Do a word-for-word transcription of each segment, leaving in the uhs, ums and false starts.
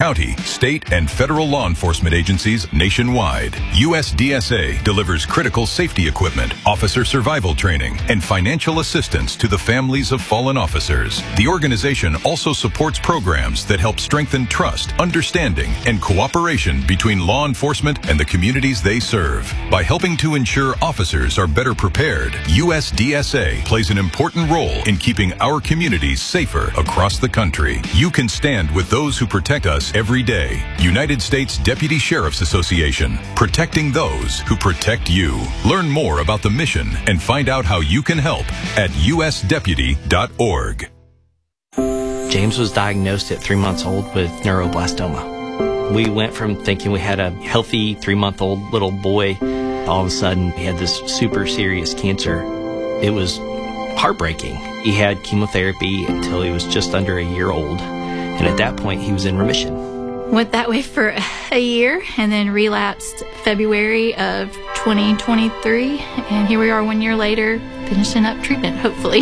county, state, and federal law enforcement agencies nationwide. U S D S A delivers critical safety equipment, officer survival training, and financial assistance to the families of fallen officers. The organization also supports programs that help strengthen trust, understanding, and cooperation between law enforcement and the communities they serve. By helping to ensure officers are better prepared, U S D S A plays an important role in keeping our communities safer across the country. You can stand with those who protect us every day. United States Deputy Sheriff's Association, protecting those who protect you. Learn more about the mission and find out how you can help at U S deputy dot org. James was diagnosed at three months old with neuroblastoma. We went from thinking we had a healthy three-month-old little boy. All of a sudden, he had this super serious cancer. It was heartbreaking. He had chemotherapy until he was just under a year old. And at that point, he was in remission. Went that way for a year and then relapsed February of twenty twenty-three. And here we are one year later, finishing up treatment, hopefully.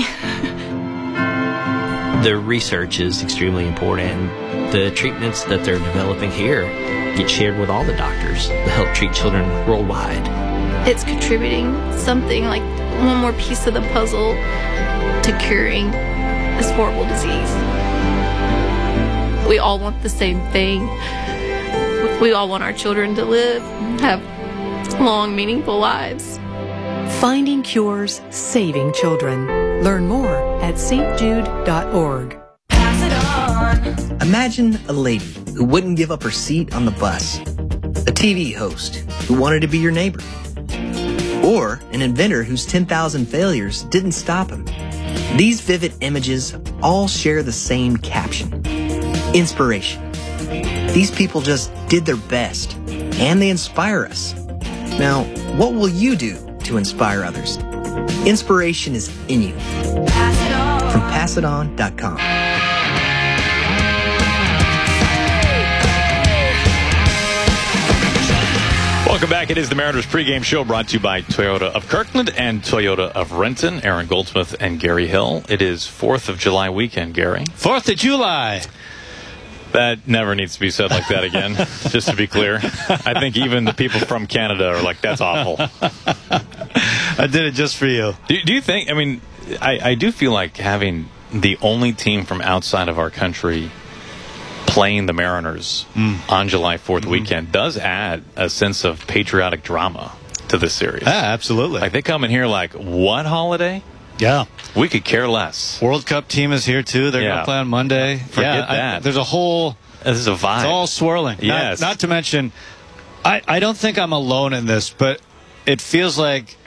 The research is extremely important. The treatments that they're developing here get shared with all the doctors to help treat children worldwide. It's contributing something like one more piece of the puzzle to curing this horrible disease. We all want the same thing. We all want our children to live, have long, meaningful lives. Finding cures, saving children. Learn more at S T Jude dot org. Pass it on. Imagine a lady who wouldn't give up her seat on the bus, a T V host who wanted to be your neighbor, or an inventor whose ten thousand failures didn't stop him. These vivid images all share the same caption: inspiration. These people just did their best, and they inspire us. Now, what will you do to inspire others? Inspiration is in you. Pass it on. From pass it on dot com. Welcome back. It is the Mariners pregame show brought to you by Toyota of Kirkland and Toyota of Renton. Aaron Goldsmith and Gary Hill. It is fourth of July weekend, Gary. fourth of July. That never needs to be said like that again, just to be clear. I think even the people from Canada are like, that's awful. I did it just for you. Do, do you think, I mean, I, I do feel like having the only team from outside of our country playing the Mariners mm. on July fourth mm-hmm. weekend does add a sense of patriotic drama to this series. Yeah, absolutely. Like, they come in here like, what holiday? Yeah. We could care less. World Cup team is here, too. They're yeah. going to play on Monday. Forget yeah, that. I, there's a whole... This is a vibe. It's all swirling. Yes. Not, not to mention, I, I don't think I'm alone in this, but it feels like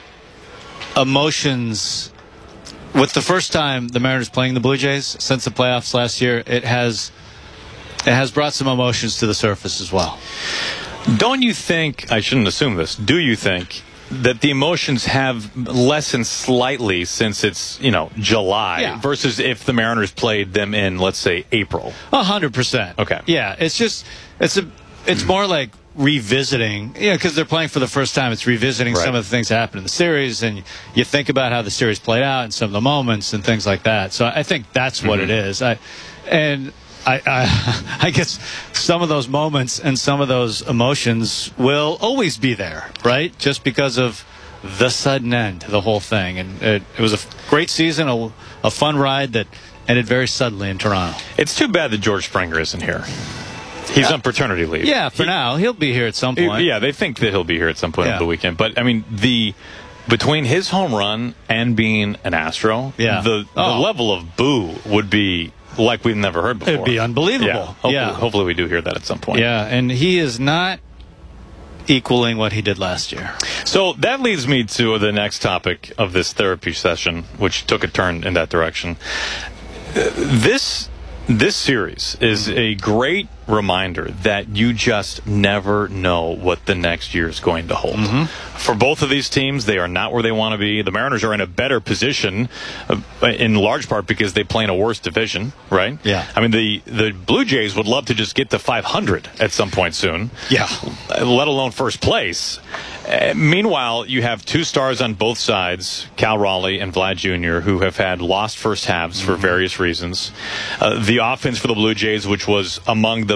emotions... With the first time the Mariners playing the Blue Jays since the playoffs last year, it has it has brought some emotions to the surface as well. Don't you think, I shouldn't assume this, do you think that the emotions have lessened slightly since it's, you know, July yeah. versus if the Mariners played them in, let's say, April? A hundred percent. Okay. Yeah, it's just, it's a, it's more like revisiting, yeah, because they're playing for the first time. It's revisiting right. some of the things that happened in the series, and you think about how the series played out and some of the moments and things like that. So I think that's what mm-hmm. it is. I, and I, I, I guess some of those moments and some of those emotions will always be there, right? Just because of the sudden end to the whole thing. And it, it was a great season, a, a fun ride that ended very suddenly in Toronto. It's too bad that George Springer isn't here. He's on paternity leave. Yeah, for he, now. He'll be here at some point. Yeah, they think that he'll be here at some point yeah. over the weekend. But, I mean, the between his home run and being an Astro, yeah. the, the oh. level of boo would be like we've never heard before. It'd be unbelievable. Yeah, hopefully, yeah. hopefully we do hear that at some point. Yeah, and he is not equaling what he did last year. So that leads me to the next topic of this therapy session, which took a turn in that direction. Uh, this... This series is a great reminder that you just never know what the next year is going to hold. Mm-hmm. For both of these teams, they are not where they want to be. The Mariners are in a better position, uh, in large part because they play in a worse division, right? Yeah. I mean, the, the Blue Jays would love to just get to five hundred at some point soon. Yeah. Let alone first place. Uh, meanwhile, you have two stars on both sides, Cal Raleigh and Vlad Junior, who have had lost first halves mm-hmm. for various reasons. Uh, the offense for the Blue Jays, which was among the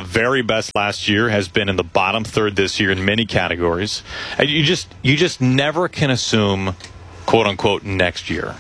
very best last year, has been in the bottom third this year in many categories. And you just you just never can assume, quote unquote, next year.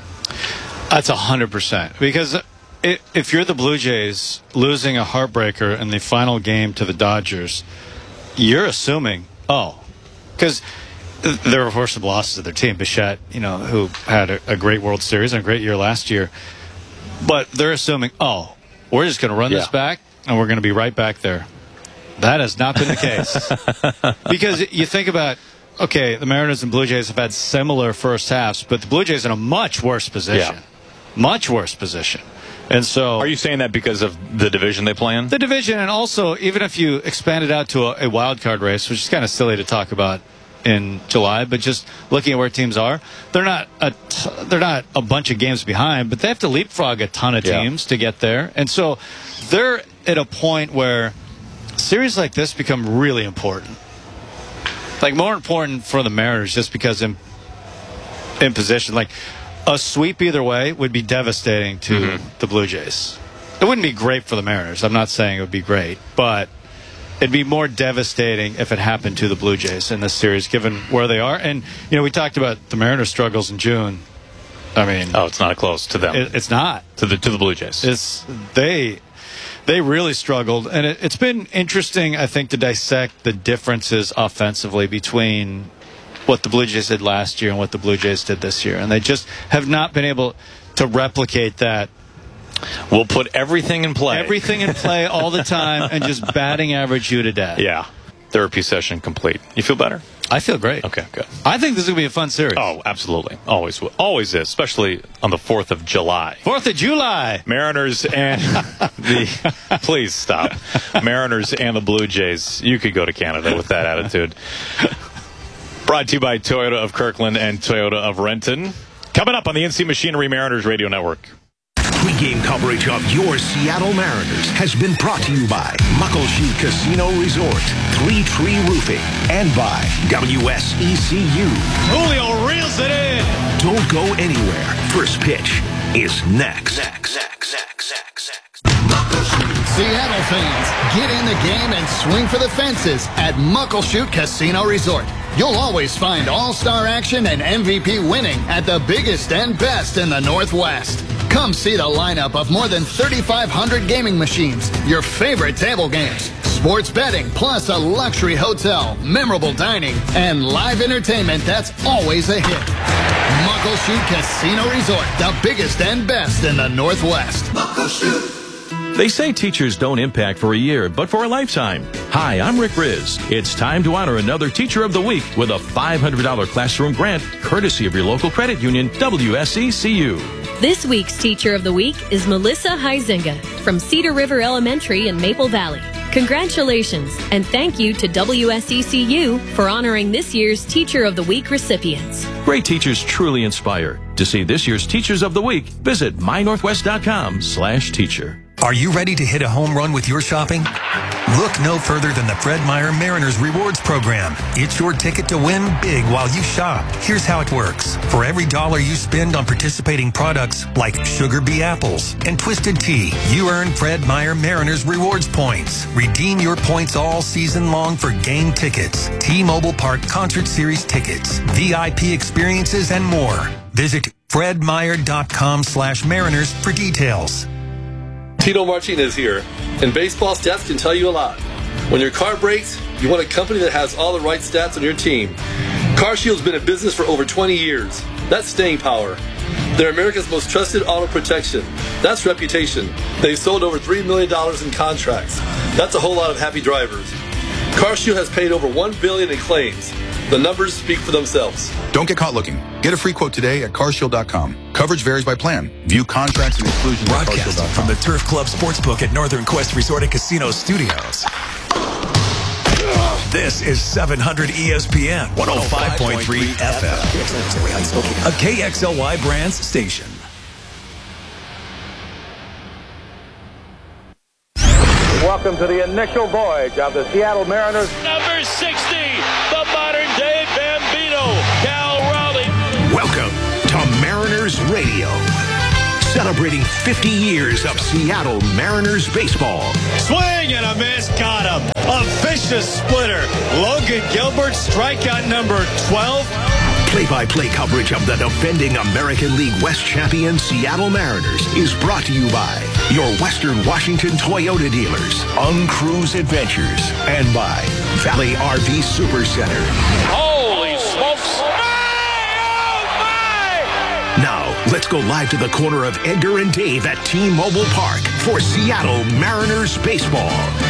That's a hundred percent. Because it, if you're the Blue Jays losing a heartbreaker in the final game to the Dodgers, you're assuming, oh, because there were, of course, some losses to their team. Bichette, you know, who had a, a great World Series and a great year last year. But they're assuming, oh, we're just going to run yeah. this back, and we're going to be right back there. That has not been the case. Because you think about, okay, the Mariners and Blue Jays have had similar first halves, but the Blue Jays in a much worse position. Yeah. Much worse position. And so, are you saying that because of the division they play in? The division, and also, even if you expand it out to a, a wild card race, which is kind of silly to talk about in July, but just looking at where teams are, they're not a t- they're not a bunch of games behind, but they have to leapfrog a ton of teams yeah. to get there. And so they're at a point where series like this become really important. Like, more important for the Mariners just because in in position. Like, a sweep either way would be devastating to mm-hmm. the Blue Jays. It wouldn't be great for the Mariners. I'm not saying it would be great, but it'd be more devastating if it happened to the Blue Jays in this series, given where they are. And, you know, we talked about the Mariners' struggles in June. I mean... Oh, it's not close to them. It, it's not. To the to the Blue Jays. It's they they really struggled. And it, it's been interesting, I think, to dissect the differences offensively between what the Blue Jays did last year and what the Blue Jays did this year. And they just have not been able to replicate that. We'll put everything in play. Everything in play all the time and just batting average you to death. Yeah. Therapy session complete. You feel better? I feel great. Okay, good. I think this is going to be a fun series. Oh, absolutely. Always always is, especially on the fourth of July. fourth of July. Mariners and the... Please stop. Mariners and the Blue Jays. You could go to Canada with that attitude. Brought to you by Toyota of Kirkland and Toyota of Renton. Coming up on the N C Machinery Mariners Radio Network. Pre-game coverage of your Seattle Mariners has been brought to you by Muckleshoot Casino Resort, Three Tree Roofing, and by W S E C U. Julio reels it in. Don't go anywhere. First pitch is next. Next, next, next, next, next. Seattle fans, get in the game and swing for the fences at Muckleshoot Casino Resort. You'll always find all-star action and M V P winning at the biggest and best in the Northwest. Come see the lineup of more than thirty-five hundred gaming machines, your favorite table games, sports betting, plus a luxury hotel, memorable dining, and live entertainment that's always a hit. Muckleshoot Casino Resort, the biggest and best in the Northwest. Muckleshoot. They say teachers don't impact for a year, but for a lifetime. Hi, I'm Rick Riz. It's time to honor another Teacher of the Week with a five hundred dollars classroom grant, courtesy of your local credit union, W S E C U. This week's Teacher of the Week is Melissa Huizinga from Cedar River Elementary in Maple Valley. Congratulations, and thank you to W S E C U for honoring this year's Teacher of the Week recipients. Great teachers truly inspire. To see this year's Teachers of the Week, visit my northwest dot com slash teacher. Are you ready to hit a home run with your shopping? Look no further than the Fred Meyer Mariners Rewards Program. It's your ticket to win big while you shop. Here's how it works. For every dollar you spend on participating products like Sugar Bee Apples and Twisted Tea, you earn Fred Meyer Mariners Rewards points. Redeem your points all season long for game tickets, T-Mobile Park Concert Series tickets, V I P experiences, and more. Visit fred meyer dot com slash mariners for details. Tito Martinez here, and baseball stats can tell you a lot. When your car breaks, you want a company that has all the right stats on your team. CarShield's been in business for over twenty years. That's staying power. They're America's most trusted auto protection. That's reputation. They've sold over three million dollars in contracts. That's a whole lot of happy drivers. CarShield has paid over one billion dollars in claims. The numbers speak for themselves. Don't get caught looking. Get a free quote today at car shield dot com. Coverage varies by plan. View contracts and exclusions at car shield dot com. From the Turf Club Sportsbook at Northern Quest Resort and Casino Studios. This is seven hundred E S P N one oh five point three F M, a K X L Y Brands station. Welcome to the initial voyage of the Seattle Mariners. Number sixty, the modern-day Bambino, Cal Raleigh. Welcome to Mariners Radio. celebrating fifty years of Seattle Mariners baseball. Swing and a miss, got him. A vicious splitter. Logan Gilbert, strikeout number twelve. Play-by-play coverage of the defending American League West champion Seattle Mariners is brought to you by your Western Washington Toyota dealers, Uncruise Adventures, and by Valley R V Super Center. Holy smokes! Now, let's go live to the corner of Edgar and Dave at T-Mobile Park for Seattle Mariners baseball.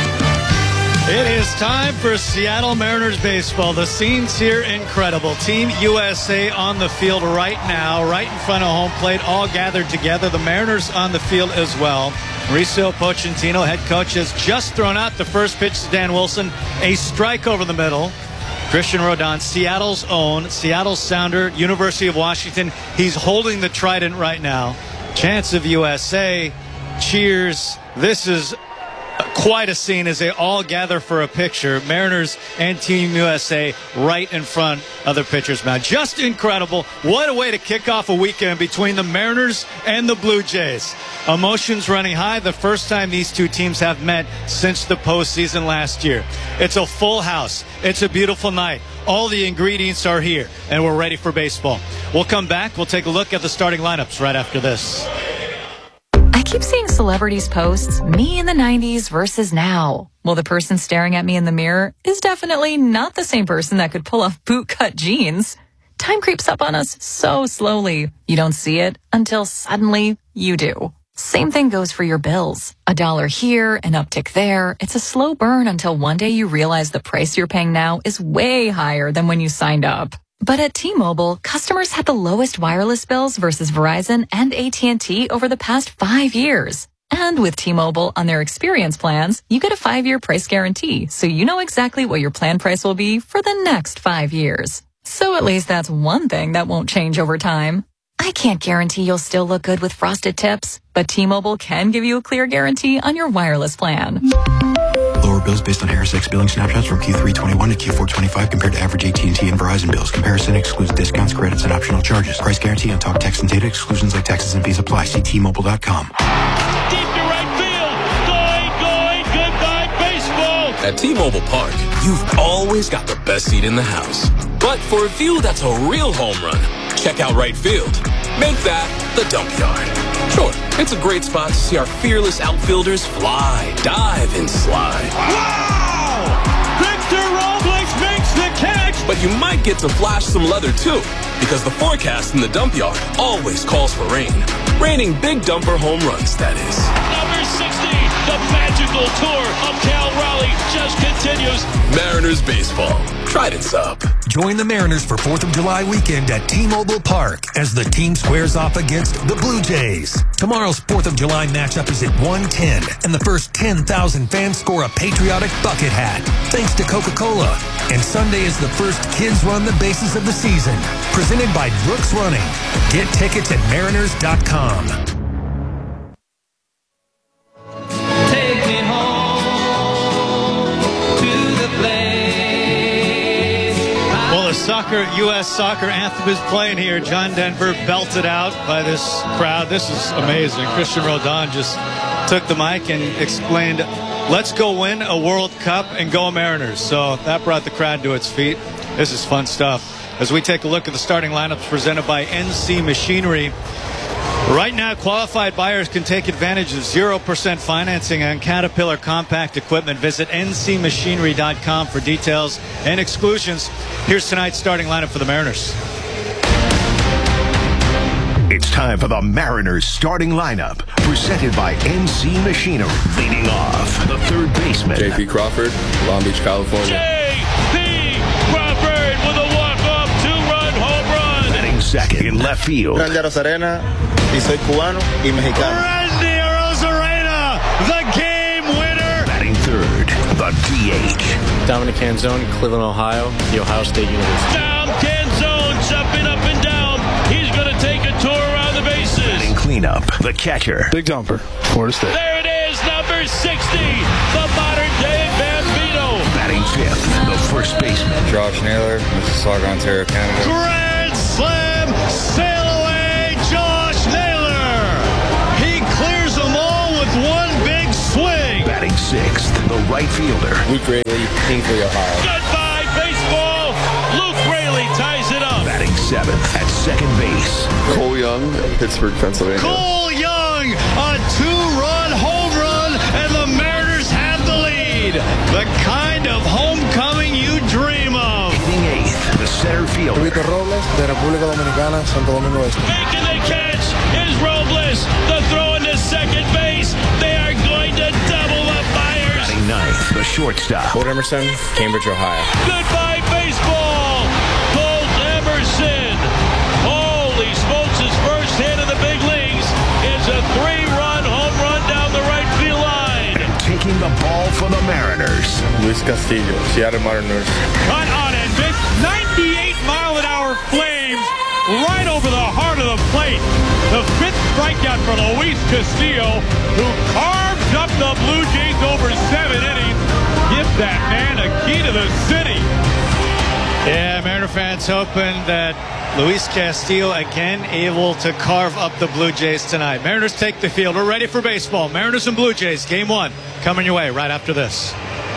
It is time for Seattle Mariners baseball. The scene's here incredible. Team U S A on the field right now, right in front of home plate, all gathered together. The Mariners on the field as well. Mauricio Pochettino, head coach, has just thrown out the first pitch to Dan Wilson. A strike over the middle. Christian Rodon, Seattle's own, Seattle Sounder, University of Washington. He's holding the trident right now. Chance of U S A. Cheers. This is quite a scene as they all gather for a picture. Mariners and Team U S A right in front of the pitcher's mound. Just incredible. What a way to kick off a weekend between the Mariners and the Blue Jays. Emotions running high. The first time these two teams have met since the postseason last year. It's a full house. It's a beautiful night. All the ingredients are here, and we're ready for baseball. We'll come back. We'll take a look at the starting lineups right after this. I keep seeing celebrities posts, me in the nineties versus now. Well, the person staring at me in the mirror is definitely not the same person that could pull off bootcut jeans. Time creeps up on us so slowly. You don't see it until suddenly you do. Same thing goes for your bills. A dollar here, an uptick there. It's a slow burn until one day you realize the price you're paying now is way higher than when you signed up. But at T-Mobile, customers had the lowest wireless bills versus Verizon and A T and T over the past five years. And with T-Mobile on their experience plans, you get a five-year price guarantee, so you know exactly what your plan price will be for the next five years. So at least that's one thing that won't change over time. I can't guarantee you'll still look good with frosted tips, but T-Mobile can give you a clear guarantee on your wireless plan. Lower bills based on Harris X billing snapshots from Q three twenty-one to Q four twenty-five compared to average A T and T and Verizon bills. Comparison excludes discounts, credits, and optional charges. Price guarantee on talk, text, and data. Exclusions like taxes and fees apply. See T Mobile dot com. Deep to right field. Going, going, goodbye baseball. At T-Mobile Park, you've always got the best seat in the house. But for a view that's a real home run, check out right field. Make that the dump yard. Sure, it's a great spot to see our fearless outfielders fly, dive, and slide. Wow! Victor Robles makes the catch! But you might get to flash some leather too, because the forecast in the dump yard always calls for rain. Raining big dumper home runs, that is. Number sixty, the magical tour of Cal Raleigh just continues. Mariners baseball. Trident's up. Join the Mariners for fourth of July weekend at T-Mobile Park as the team squares off against the Blue Jays. Tomorrow's fourth of July matchup is at one ten, and the first ten thousand fans score a patriotic bucket hat, thanks to Coca-Cola. And Sunday is the first Kids Run the Bases of the season, presented by Brooks Running. Get tickets at mariners dot com. Take me home to the place. Well, the soccer, U S soccer anthem is playing here. John Denver belted out by this crowd. This is amazing. Christian Rodon just took the mic and explained, let's go win a World Cup and go Mariners. So that brought the crowd to its feet. This is fun stuff. As we take a look at the starting lineups presented by N C Machinery. Right now, qualified buyers can take advantage of zero percent financing on Caterpillar compact equipment. Visit N C machinery dot com for details and exclusions. Here's tonight's starting lineup for the Mariners. It's time for the Mariners starting lineup, presented by N C Machinery. Leading off, the third baseman, J P Crawford, Long Beach, California. J P Crawford with a walk-off two-run home run. Batting second in left field, Randy Arozarena, y soy cubano y mexicano. Randy Arozarena, the game winner. Batting third, the D H, Dominic Canzone, Cleveland, Ohio, The Ohio State University. Dom Canzone jumping up and down. He's going to take a tour around the bases. Batting cleanup, the catcher, Big Dumper, Florida State. There it is, number sixty, the modern-day Bambino. Batting fifth, the first baseman, Josh Naylor, Mississauga, Ontario, Canada. Grand slam, sail away, Josh Naylor. the right fielder. Luke Rayleigh, Kingsley, Ohio. Goodbye, baseball. Luke Rayleigh ties it up. Batting seventh at second base. Cole Young, Pittsburgh, Pennsylvania. Cole Young, a two-run home run, and the Mariners have the lead. The kind of homecoming you dream of. Hitting eighth, the center fielder. Víctor Robles, de República Dominicana, Santo Domingo Este. Making the catch is Robles. The throw into second base. They are going to double the fires. Batting ninth, the shortstop. Colt Emerson, Cambridge, Ohio. Goodbye, baseball. Colt Emerson. Holy smokes, his first hit in the big leagues is a three-run home run down the right field line. And taking the ball for the Mariners. Luis Castillo, Seattle Mariners. Cut on and big ninety-eight mile an hour flames right over the heart of the plate. The fifth strikeout for Luis Castillo, who carves up the Blue Jays over seven innings. Give that man a key to the city. Yeah, Mariner fans hoping that Luis Castillo again able to carve up the Blue Jays tonight. Mariners take the field. We're ready for baseball. Mariners and Blue Jays, game one, coming your way right after this.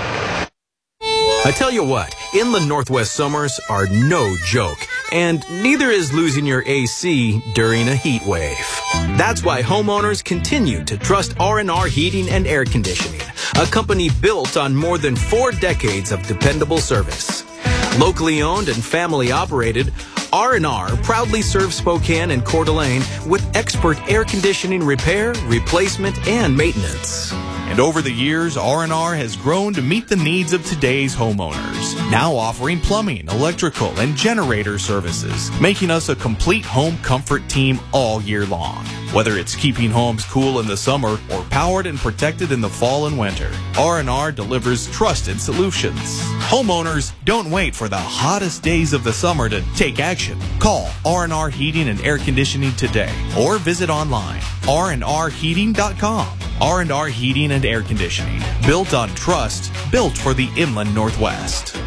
I tell you what, inland Northwest summers are no joke, and neither is losing your A C during a heat wave. That's why homeowners continue to trust R and R Heating and Air Conditioning, a company built on more than four decades of dependable service. Locally owned and family operated, R and R proudly serves Spokane and Coeur d'Alene with expert air conditioning repair, replacement, and maintenance. And over the years, R and R has grown to meet the needs of today's homeowners, now offering plumbing, electrical, and generator services, making us a complete home comfort team all year long. Whether it's keeping homes cool in the summer or powered and protected in the fall and winter, R and R delivers trusted solutions. Homeowners, don't wait for the hottest days of the summer to take action. Call R and R Heating and Air Conditioning today or visit online, r and r heating dot com. R and R Heating and Air Conditioning, built on trust, built for the inland Northwest.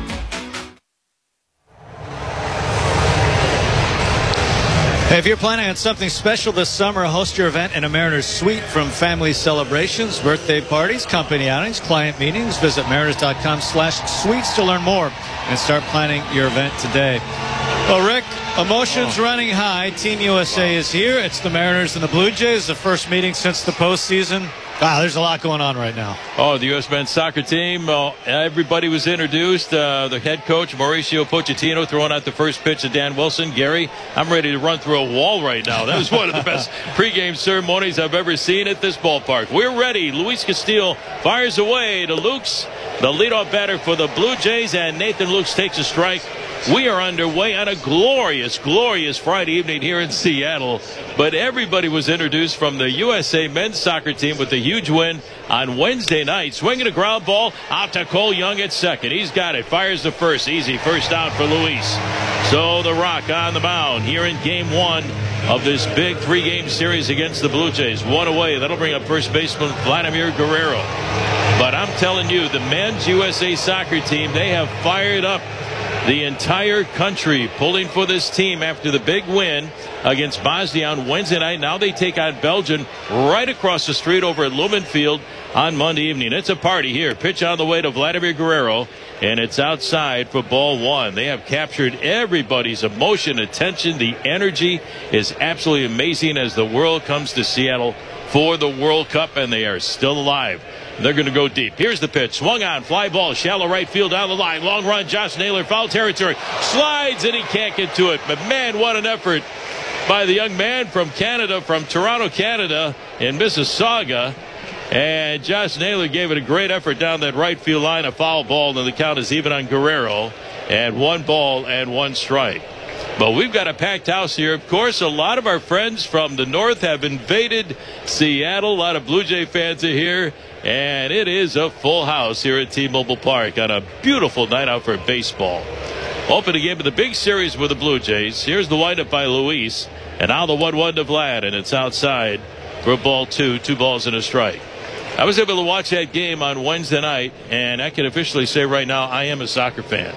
Hey, if you're planning on something special this summer, host your event in a Mariners suite. From family celebrations, birthday parties, company outings, client meetings. Visit mariners dot com slash suites to learn more and start planning your event today. Well, Rick, emotions oh. running high. Team U S A is here. It's the Mariners and the Blue Jays, the first meeting since the postseason. Wow, there's a lot going on right now. Oh, the U S men's soccer team, uh, everybody was introduced. Uh, the head coach, Mauricio Pochettino, throwing out the first pitch to Dan Wilson. Gary, I'm ready to run through a wall right now. That was one of the best pregame ceremonies I've ever seen at this ballpark. We're ready. Luis Castillo fires away to Lukes, the leadoff batter for the Blue Jays, and Nathan Lukes takes a strike. We are underway on a glorious, glorious Friday evening here in Seattle. But everybody was introduced from the U S A men's soccer team with a huge win on Wednesday night. Swinging a ground ball out to Cole Young at second. He's got it. Fires the first. Easy first out for Luis. So the Rock on the mound here in game one of this big three-game series against the Blue Jays. One away. That'll bring up first baseman Vladimir Guerrero. But I'm telling you, the men's U S A soccer team, they have fired up the entire country, pulling for this team after the big win against Bosnia on Wednesday night. Now they take on Belgium right across the street over at Lumen Field on Monday evening. It's a party here. Pitch on the way to Vladimir Guerrero, and it's outside for ball one. They have captured everybody's emotion, attention. The energy is absolutely amazing as the world comes to Seattle for the World Cup, and they are still alive. They're going to go deep. Here's the pitch. Swung on. Fly ball. Shallow right field down the line. Long run. Josh Naylor. Foul territory. Slides, and he can't get to it. But, man, what an effort by the young man from Canada, from Toronto, Canada, in Mississauga. And Josh Naylor gave it a great effort down that right field line. A foul ball, and the count is even on Guerrero. And one ball and one strike. But we've got a packed house here. Of course, a lot of our friends from the north have invaded Seattle. A lot of Blue Jay fans are here. And it is a full house here at T-Mobile Park on a beautiful night out for baseball. Opening game of the big series with the Blue Jays. Here's the windup by Luis. And now the one one to Vlad. And it's outside for ball two. Two balls and a strike. I was able to watch that game on Wednesday night. And I can officially say right now I am a soccer fan.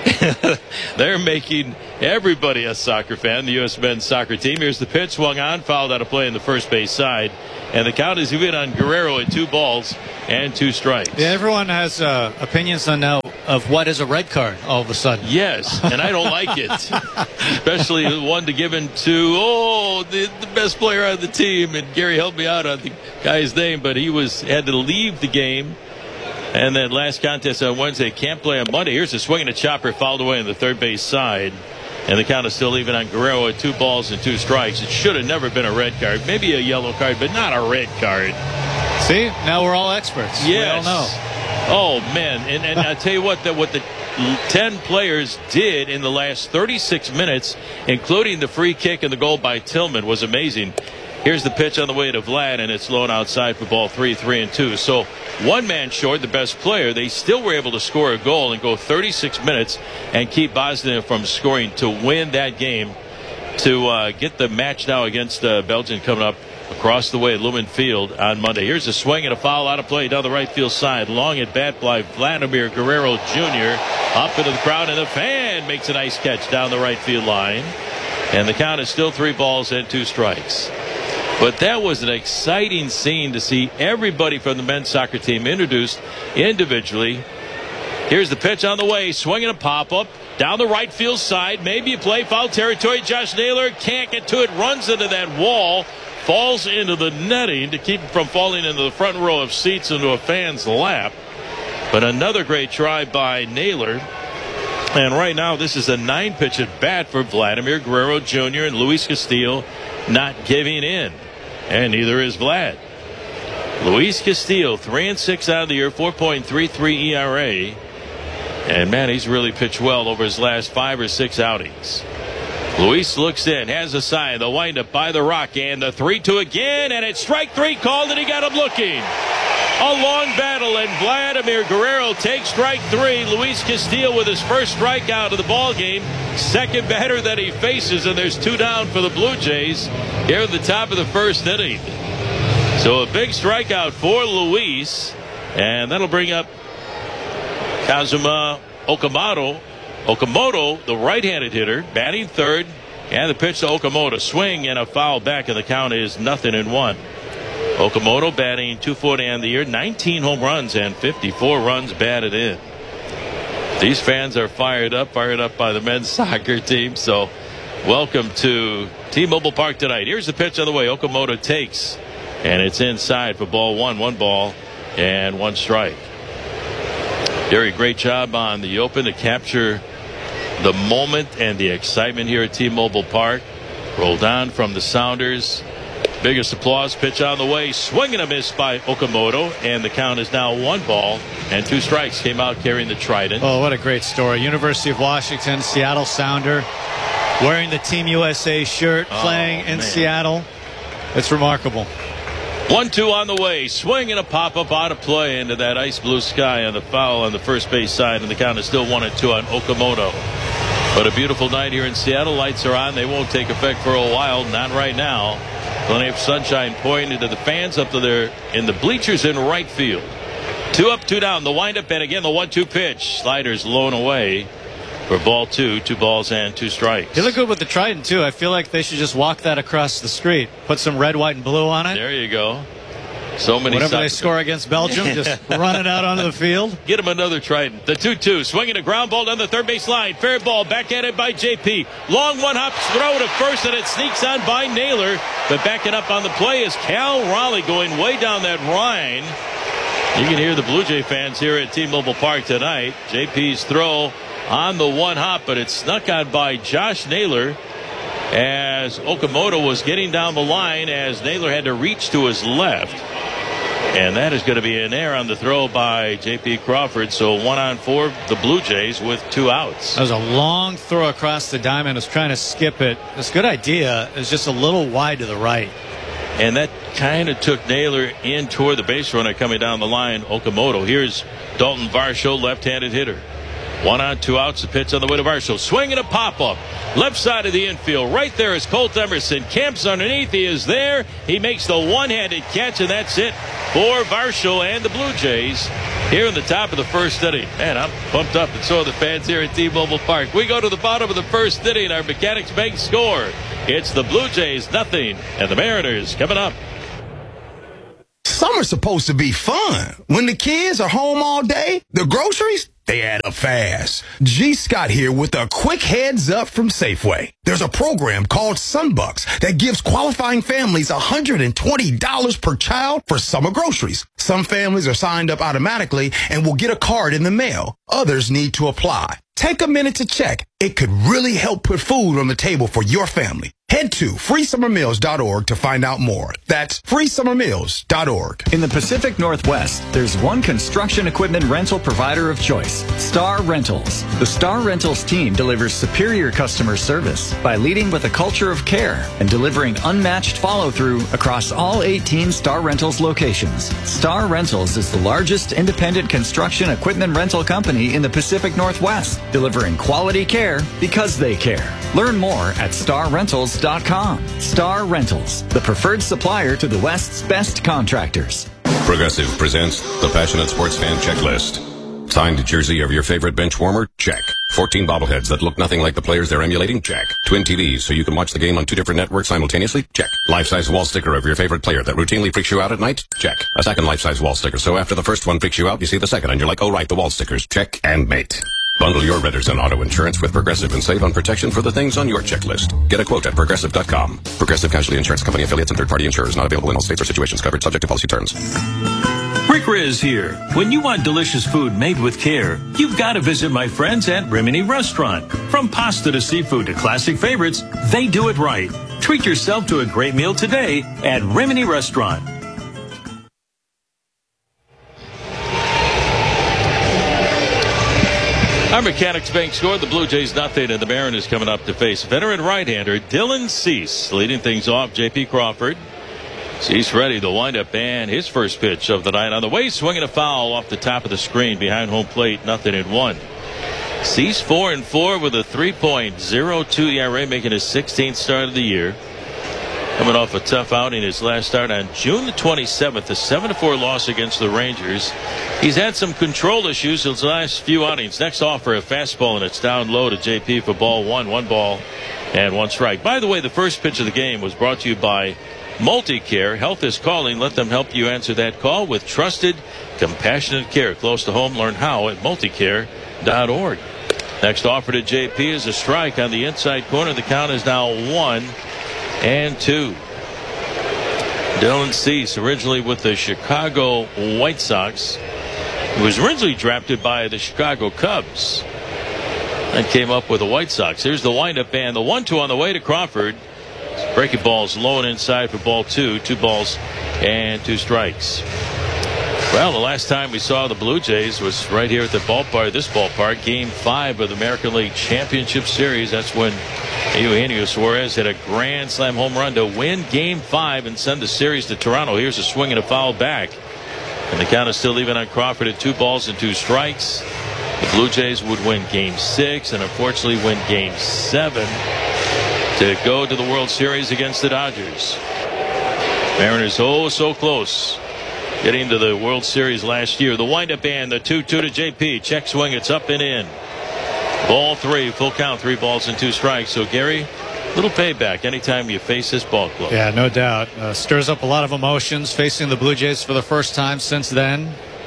They're making everybody a soccer fan, the U S men's soccer team. Here's the pitch, swung on, fouled out of play in the first base side. And the count is even on Guerrero at two balls and two strikes. Yeah, everyone has uh, opinions on now of what is a red card all of a sudden. Yes, and I don't like it. Especially the one to give in to, oh, the, the best player on the team. And Gary helped me out on the guy's name, but he was had to leave the game. And then last contest on Wednesday, can't play on Monday. Here's a swing and a chopper fouled away on the third base side. And the count is still even on Guerrero at two balls and two strikes. It should have never been a red card. Maybe a yellow card, but not a red card. See, now we're all experts. Yes. We all know. Oh, man. And, and I'll tell you what, the, what the ten players did in the last thirty-six minutes, including the free kick and the goal by Tillman, was amazing. Here's the pitch on the way to Vlad, and it's low outside for ball three, three, and two. So one man short, the best player. They still were able to score a goal and go thirty-six minutes and keep Bosnia from scoring to win that game to uh, get the match now against uh, Belgium coming up across the way at Lumen Field on Monday. Here's a swing and a foul out of play down the right field side. Long at bat by Vladimir Guerrero Junior Up into the crowd, and the fan makes a nice catch down the right field line. And the count is still three balls and two strikes. But that was an exciting scene to see everybody from the men's soccer team introduced individually. Here's the pitch on the way. Swinging a pop-up down the right field side. Maybe a play, foul territory. Josh Naylor can't get to it. Runs into that wall. Falls into the netting to keep him from falling into the front row of seats into a fan's lap. But another great try by Naylor. And right now this is a nine-pitch at bat for Vladimir Guerrero Junior and Luis Castillo not giving in. And neither is Vlad. Luis Castillo, three and six out of the year, four point three three E R A. And man, he's really pitched well over his last five or six outings. Luis looks in, has a sign, the windup by the rock, and the three two again, and it's strike three called, and he got him looking. A long battle, and Vladimir Guerrero takes strike three. Luis Castillo with his first strikeout of the ball game. Second batter that he faces, and there's two down for the Blue Jays here at the top of the first inning. So a big strikeout for Luis, and that'll bring up Kazuma Okamoto. Okamoto, the right-handed hitter, batting third, and the pitch to Okamoto. Swing and a foul back, and the count is nothing in one. Okamoto batting two forty on the year, nineteen home runs and fifty-four runs batted in. These fans are fired up, fired up by the men's soccer team. So welcome to T-Mobile Park tonight. Here's the pitch on the way. Okamoto takes, and it's inside for ball one. One ball and one strike. Very great job on the open to capture the moment and the excitement here at T-Mobile Park. Rolled on from the Sounders. Biggest applause. Pitch on the way. Swing and a miss by Okamoto. And the count is now one ball and two strikes. Came out carrying the Trident. Oh, what a great story. University of Washington, Seattle Sounder, wearing the Team U S A shirt, Oh, playing in man. Seattle. It's remarkable. one two on the way. Swing and a pop-up out of play into that ice blue sky on the foul on the first base side. And the count is still one and two on Okamoto. But a beautiful night here in Seattle. Lights are on. They won't take effect for a while. Not right now. Plenty of sunshine pouring into the fans up to there in the bleachers in right field. Two up, two down. The windup, and again the one two pitch. Sliders low and away for ball two. Two balls and two strikes. You look good with the Trident, too. I feel like they should just walk that across the street. Put some red, white, and blue on it. There you go. So many. Whatever they soccer- score against Belgium, just run it out onto the field. Get him another Trident. The two two. Swinging a ground ball down the third base line. Fair ball. Back at it by J P. Long one hop throw to first, and it sneaks on by Naylor. But backing up on the play is Cal Raleigh going way down that line. You can hear the Blue Jay fans here at T-Mobile Park tonight. J P's throw on the one hop, but it's snuck on by Josh Naylor as Okamoto was getting down the line as Naylor had to reach to his left. And that is going to be an error on the throw by J P Crawford. So one on four, the Blue Jays with two outs. That was a long throw across the diamond. Was trying to skip it. It's a good idea. It's just a little wide to the right. And that kind of took Naylor in toward the base runner coming down the line, Okamoto. Here's Dalton Varsho, left-handed hitter. One on, two outs. The pitch on the way to Varsho. Swing and a pop-up. Left side of the infield. Right there is Colt Emerson. Camps underneath. He is there. He makes the one-handed catch, and that's it for Marshall and the Blue Jays here in the top of the first inning. Man, I'm pumped up, and so are the fans here at T-Mobile Park. We go to the bottom of the first inning. Our Mechanics Bank score. It's the Blue Jays nothing, and the Mariners coming up. Summer's supposed to be fun. When the kids are home all day, the groceries, they add up fast. G. Scott here with a quick heads up from Safeway. There's a program called Sunbucks that gives qualifying families one hundred twenty dollars per child for summer groceries. Some families are signed up automatically and will get a card in the mail. Others need to apply. Take a minute to check. It could really help put food on the table for your family. Head to free summer meals dot org to find out more. That's free summer meals dot org. In the Pacific Northwest, there's one construction equipment rental provider of choice, Star Rentals. The Star Rentals team delivers superior customer service by leading with a culture of care and delivering unmatched follow-through across all eighteen Star Rentals locations. Star Rentals is the largest independent construction equipment rental company in the Pacific Northwest, delivering quality care because they care. Learn more at star rentals dot com. Star Rentals, the preferred supplier to the West's best contractors. Progressive presents the Passionate Sports Fan Checklist. Signed jersey of your favorite bench warmer? Check. fourteen bobbleheads that look nothing like the players they're emulating? Check. Twin T Vs so you can watch the game on two different networks simultaneously? Check. Life-size wall sticker of your favorite player that routinely freaks you out at night? Check. A second life-size wall sticker so after the first one freaks you out, you see the second and you're like, oh right, the wall stickers. Check and mate. Bundle your renters and auto insurance with Progressive and save on protection for the things on your checklist. Get a quote at progressive dot com. Progressive Casualty Insurance Company affiliates and third-party insurers not available in all states or situations covered subject to policy terms. Rick Riz here. When you want delicious food made with care, you've got to visit my friends at Rimini Restaurant. From pasta to seafood to classic favorites, they do it right. Treat yourself to a great meal today at Rimini Restaurant. Our Mechanics Bank scored. The Blue Jays nothing, and the Mariners coming up to face veteran right-hander Dylan Cease. Leading things off, J P Crawford. Cease ready to wind up, and his first pitch of the night on the way, swinging a foul off the top of the screen behind home plate, nothing in one. Cease four and four with a three point oh two E R A, making his sixteenth start of the year. Coming off a tough outing, his last start on June the twenty-seventh, a seven to four loss against the Rangers. He's had some control issues his last few outings. Next offer, a fastball, and it's down low to J P for ball one. One ball and one strike. By the way, the first pitch of the game was brought to you by MultiCare. Health is calling. Let them help you answer that call with trusted, compassionate care. Close to home. Learn how at multicare dot org. Next offer to J P is a strike on the inside corner. The count is now one and two. Dylan Cease, originally with the Chicago White Sox. He was originally drafted by the Chicago Cubs and came up with the White Sox. Here's the windup, and the one two on the way to Crawford. Breaking balls low and inside for ball two. Two balls and two strikes. Well, the last time we saw the Blue Jays was right here at the ballpark, this ballpark, game five of the American League Championship Series. That's when Eugenio Suarez hit a grand slam home run to win game five and send the series to Toronto. Here's a swing and a foul back. And the count is still even on Crawford at two balls and two strikes. The Blue Jays would win game six and unfortunately win game seven to go to the World Series against the Dodgers. Mariners oh so close getting to the World Series last year. The windup and the two two to J P. Check swing. It's up and in. Ball three. Full count. Three balls and two strikes. So, Gary, little payback anytime you face this ball club. Yeah, no doubt. Uh, stirs up a lot of emotions facing the Blue Jays for the first time since then.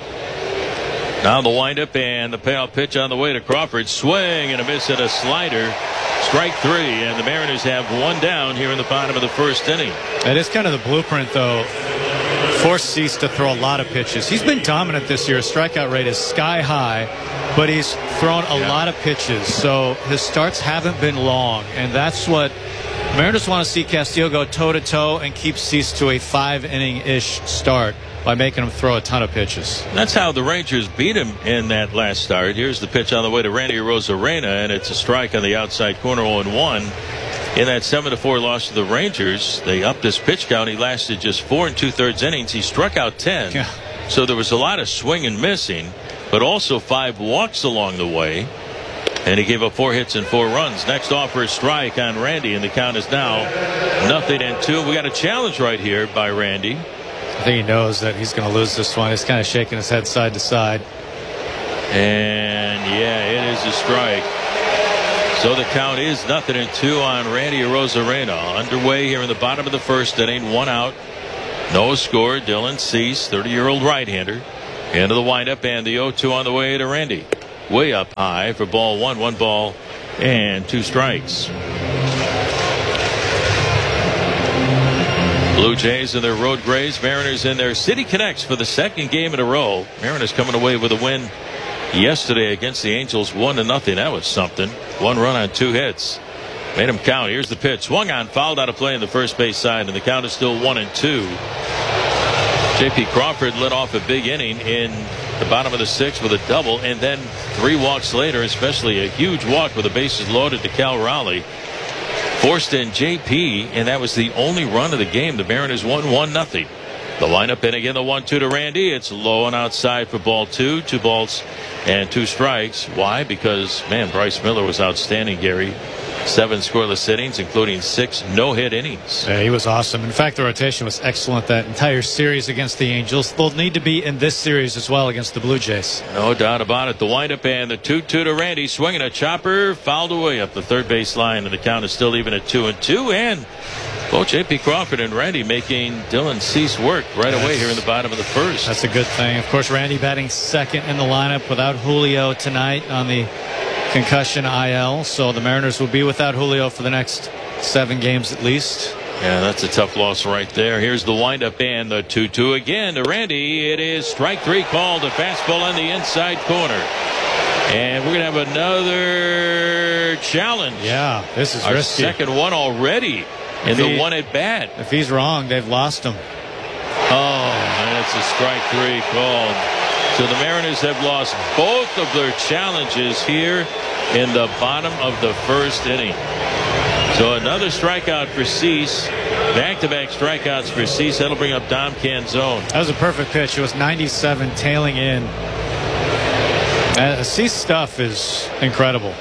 Now the windup and the payoff pitch on the way to Crawford. Swing and a miss at a slider. Strike three, and the Mariners have one down here in the bottom of the first inning. It is kind of the blueprint, though. Forced Cease to throw a lot of pitches. He's been dominant this year. His strikeout rate is sky high, but he's thrown a yeah. lot of pitches. So his starts haven't been long, and that's what Mariners want to see Castillo go toe-to-toe and keep Cease to a five-inning-ish start by making him throw a ton of pitches. That's how the Rangers beat him in that last start. Here's the pitch on the way to Randy Arozarena, and it's a strike on the outside corner, oh and one. In that seven to four loss to the Rangers, they upped his pitch count. He lasted just four and two-thirds innings. He struck out ten. Yeah. So there was a lot of swing and missing, but also five walks along the way. And he gave up four hits and four runs. Next offer is strike on Randy, and the count is now nothing and two. We got a challenge right here by Randy. I think he knows that he's going to lose this one. He's kind of shaking his head side to side. And, yeah, it is a strike. So the count is nothing and two on Randy Arozarena. Underway here in the bottom of the first inning. One out. No score. Dylan Cease, thirty-year-old right-hander. Into the windup and the oh two on the way to Randy. Way up high for ball one. One ball and two strikes. Blue Jays in their road grays. Mariners in their City Connects for the second game in a row. Mariners coming away with a win yesterday against the Angels, one to nothing. That was something. One run on two hits. Made him count. Here's the pitch. Swung on, fouled out of play in the first base side, and the count is still one and two. J P Crawford led off a big inning in the bottom of the sixth with a double, and then three walks later, especially a huge walk with the bases loaded to Cal Raleigh. Forced in J P, and that was the only run of the game. The Mariners won one nothing. The lineup in again, the one two to Randy. It's low and outside for ball two. Two balls and two strikes. Why? Because, man, Bryce Miller was outstanding, Gary. Seven scoreless innings, including six no-hit innings. Yeah, he was awesome. In fact, the rotation was excellent that entire series against the Angels. They'll need to be in this series as well against the Blue Jays. No doubt about it. The windup and the two two to Randy. Swinging a chopper, fouled away up the third base line, and the count is still even at two and two. And both J P Crawford and Randy making Dylan Cease work right That's, away here in the bottom of the first. That's a good thing. Of course, Randy batting second in the lineup without Julio tonight on the concussion I L, so the Mariners will be without Julio for the next seven games at least. Yeah, that's a tough loss right there. Here's the windup and the two two again to Randy. It is strike three called. A fastball on the inside corner. And we're going to have another challenge. Yeah, this is Our risky. second one already in If the he- one at bat. If he's wrong, they've lost him. Oh, and it's a strike three called. So the Mariners have lost both of their challenges here in the bottom of the first inning. So another strikeout for Cease. Back-to-back strikeouts for Cease. That'll bring up Dom Canzone. That was a perfect pitch. It was ninety-seven tailing in. Uh, Cease stuff is incredible.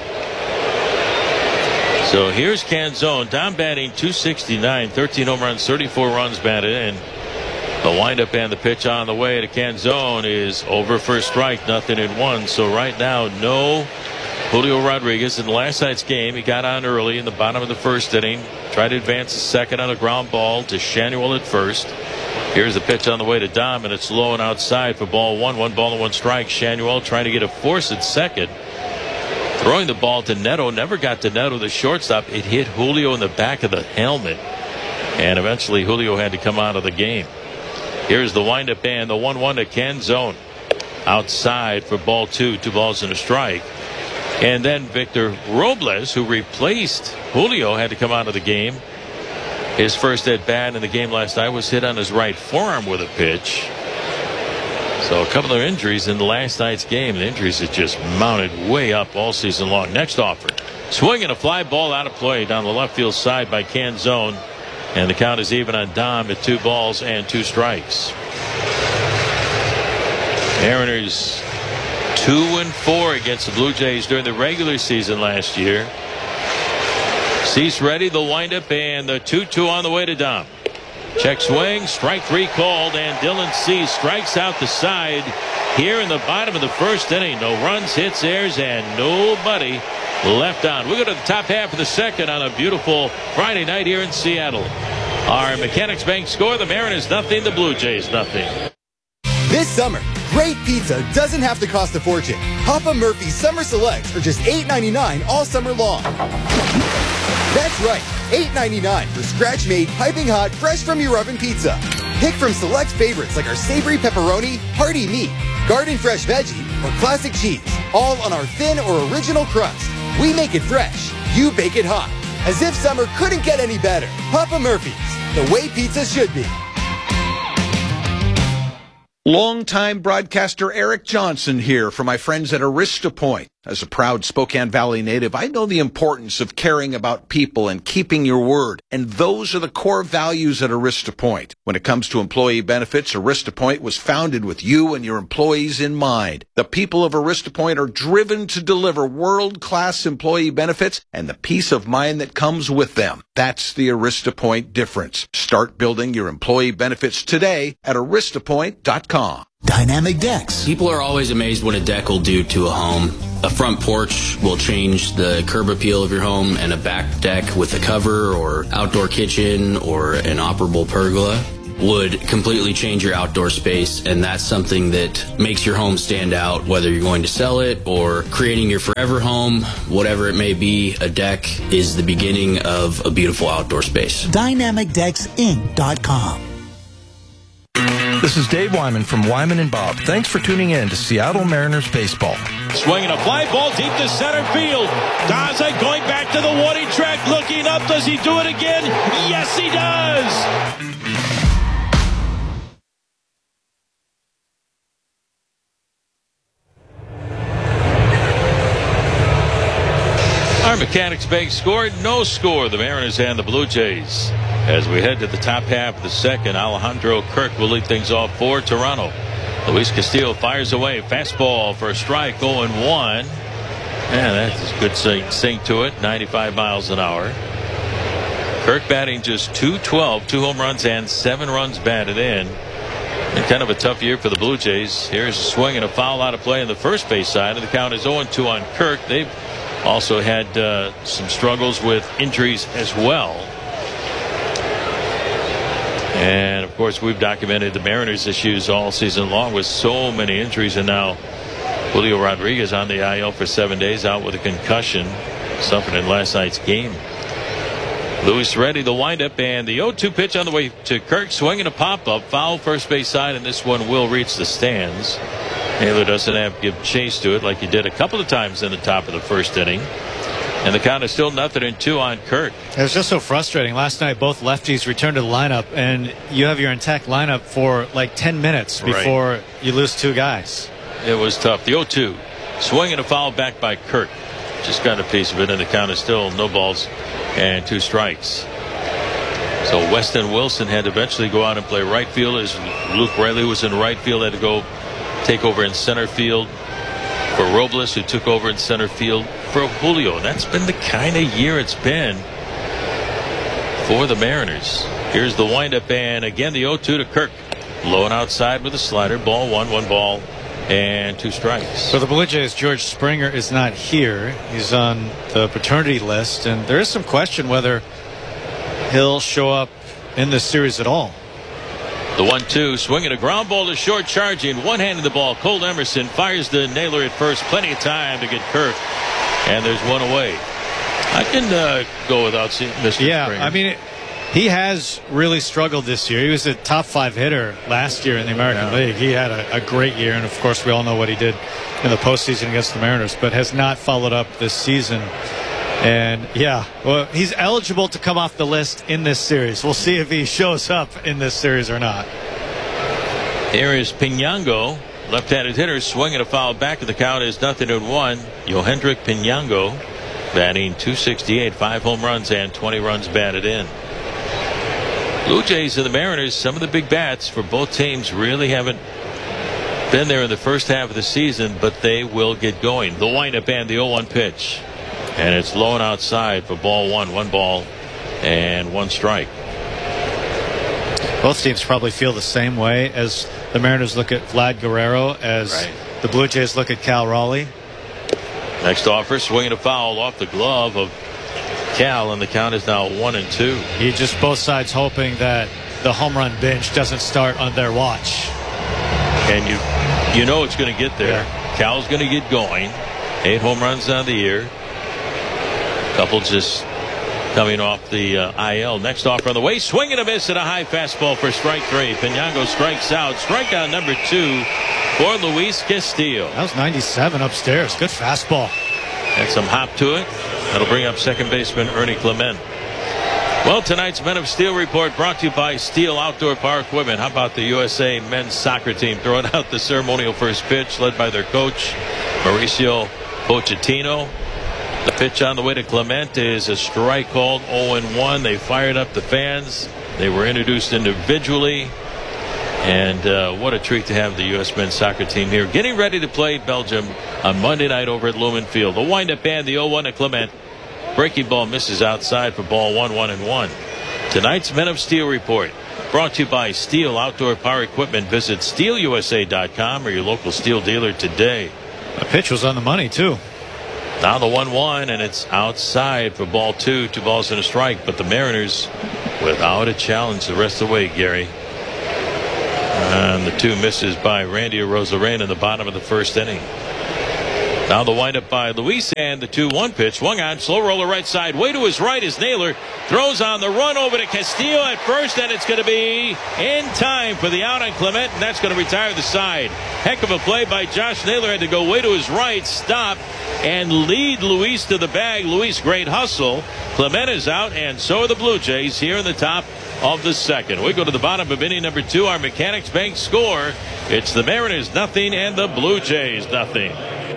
So here's Canzone. Dom batting two sixty-nine, thirteen home runs, thirty-four runs batted in. The windup and the pitch on the way to Canzone is over for a strike, nothing in one. So right now, no Julio Rodriguez. In last night's game, he got on early in the bottom of the first inning. Tried to advance the second on a ground ball to Shanuel at first. Here's the pitch on the way to Dom, and it's low and outside for ball one. One ball and one strike. Shanuel trying to get a force at second. Throwing the ball to Neto. Never got to Neto, the shortstop. It hit Julio in the back of the helmet. And eventually Julio had to come out of the game. Here's the windup and the one one to Canzone. Outside for ball two. Two balls and a strike. And then Victor Robles, who replaced Julio, had to come out of the game. His first at bat in the game last night was hit on his right forearm with a pitch. So a couple of injuries in the last night's game. The injuries have just mounted way up all season long. Next offer. Swinging a fly ball out of play down the left field side by Canzone. And the count is even on Dom at two balls and two strikes. Mariners two and four against the Blue Jays during the regular season last year. Cease ready, the windup, and the two two on the way to Dom. Check swing, strike three called, and Dylan Cease strikes out the side here in the bottom of the first inning. No runs, hits, errors, and nobody left on. We go to the top half of the second on a beautiful Friday night here in Seattle. Our Mechanics Bank score, the Mariners nothing, the Blue Jays nothing. This summer, great pizza doesn't have to cost a fortune. Papa Murphy's Summer Selects are just eight ninety-nine all summer long. That's right, eight ninety-nine for scratch-made, piping hot, fresh from your oven pizza. Pick from select favorites like our savory pepperoni, hearty meat, garden fresh veggie, or classic cheese, all on our thin or original crust. We make it fresh, you bake it hot. As if summer couldn't get any better. Papa Murphy's, the way pizza should be. Longtime broadcaster Eric Johnson here for my friends at Arista Point. As a proud Spokane Valley native, I know the importance of caring about people and keeping your word, and those are the core values at Arista Point. When it comes to employee benefits, Arista Point was founded with you and your employees in mind. The people of Arista Point are driven to deliver world-class employee benefits and the peace of mind that comes with them. That's the Arista Point difference. Start building your employee benefits today at arista point dot com. Dynamic decks. People are always amazed what a deck will do to a home. A front porch will change the curb appeal of your home, and a back deck with a cover or outdoor kitchen or an operable pergola would completely change your outdoor space, and that's something that makes your home stand out, whether you're going to sell it or creating your forever home, whatever it may be. A deck is the beginning of a beautiful outdoor space. dynamic decks inc dot com. This is Dave Wyman from Wyman and Bob. Thanks for tuning in to Seattle Mariners baseball. Swinging a fly ball deep to center field. Daza going back to the warning track, looking up. Does he do it again? Yes, he does. Our Mechanics Bank scored. No score. The Mariners and the Blue Jays. As we head to the top half of the second, Alejandro Kirk will lead things off for Toronto. Luis Castillo fires away. Fastball for a strike, oh and one. And that's a good sink, sink to it. ninety-five miles an hour. Kirk batting just two twelve, two home runs and seven runs batted in. And kind of a tough year for the Blue Jays. Here's a swing and a foul out of play on the first base side. And the count is oh and two on Kirk. They've also had uh, some struggles with injuries as well. And, of course, we've documented the Mariners' issues all season long with so many injuries. And now Julio Rodriguez on the I L for seven days, out with a concussion, suffered in last night's game. Luis ready, the windup, and the oh two pitch on the way to Kirk. Swinging a pop-up, foul first base side, and this one will reach the stands. Taylor doesn't have to give chase to it like he did a couple of times in the top of the first inning. And the count is still nothing and two on Kirk. It was just so frustrating. Last night, both lefties returned to the lineup, and you have your intact lineup for like ten minutes before Right. you lose two guys. It was tough. The oh two. Swing and a foul back by Kirk. Just got a piece of it, and the count is still no balls and two strikes. So Weston Wilson had to eventually go out and play right field as Luke Riley, who was in right field, had to go take over in center field for Robles, who took over in center field for Julio. And that's been the kind of year it's been for the Mariners. Here's the windup, and again the oh two to Kirk. Low and outside with a slider. Ball one, one ball and two strikes. For the Blue Jays, George Springer is not here. He's on the paternity list, and there is some question whether he'll show up in this series at all. The one two, swinging a ground ball to short, charging, one hand in the ball. Cole Emerson fires the nailer at first. Plenty of time to get Kirk, and there's one away. I can uh, go without seeing Mister Yeah, Springer. I mean, it, he has really struggled this year. He was a top five hitter last year in the American Yeah. League. He had a, a great year, and of course, we all know what he did in the postseason against the Mariners, but has not followed up this season. And yeah, well, he's eligible to come off the list in this series. We'll see if he shows up in this series or not. Here is Pinango, left-handed hitter, swinging a foul back, and the count is nothing and one. Yohendrick Pinango batting two sixty-eight, five home runs and twenty runs batted in. Blue Jays and the Mariners, some of the big bats for both teams really haven't been there in the first half of the season, but they will get going. The windup and the oh one pitch. And it's low and outside for ball one. One ball and one strike. Both teams probably feel the same way as the Mariners look at Vlad Guerrero, as Right. the Blue Jays look at Cal Raleigh. Next offer, swinging a foul off the glove of Cal, and the count is now one and two. You just both sides hoping that the home run binge doesn't start on their watch. And you you know it's going to get there. Yeah. Cal's going to get going. Eight home runs on the year. Couple just coming off the uh, I L. Next offer on the way. Swing and a miss at a high fastball for strike three. Pinango strikes out. Strikeout number two for Luis Castillo. That was ninety-seven upstairs. Good fastball. And some hop to it. That'll bring up second baseman Ernie Clement. Well, tonight's Men of Steel report brought to you by Steel Outdoor Power Equipment. How about the U S A men's soccer team throwing out the ceremonial first pitch, led by their coach Mauricio Pochettino. The pitch on the way to Clement is a strike called oh and one. They fired up the fans. They were introduced individually. And uh, what a treat to have the U S men's soccer team here getting ready to play Belgium on Monday night over at Lumen Field. The windup and the oh one to Clement. Breaking ball misses outside for ball one, one and one. Tonight's Men of Steel report brought to you by Steel Outdoor Power Equipment. Visit steel u s a dot com or your local Steel dealer today. The pitch was on the money too. Now the one one, and it's outside for ball two. Two balls and a strike. But the Mariners without a challenge the rest of the way, Gary. And the two misses by Randy Arozarena in the bottom of the first inning. Now the windup by Luis, and the two one pitch. Swung on, slow roller right side. Way to his right is Naylor. Throws on the run over to Castillo at first, and it's going to be in time for the out on Clement, and that's going to retire the side. Heck of a play by Josh Naylor. Had to go way to his right, stop, and lead Luis to the bag. Luis, great hustle. Clement is out, and so are the Blue Jays here in the top of the second. We go to the bottom of inning number two. Our Mechanics Bank score. It's the Mariners nothing and the Blue Jays nothing.